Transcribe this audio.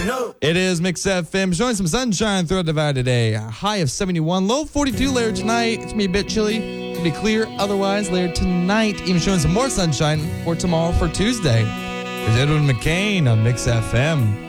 It is Mix FM, showing some sunshine throughout the valley today. A high of 71, low 42 later tonight. It's going to be a bit chilly. It'll be clear otherwise later tonight, even showing some more sunshine for tomorrow for Tuesday. There's Edwin McCain on Mix FM.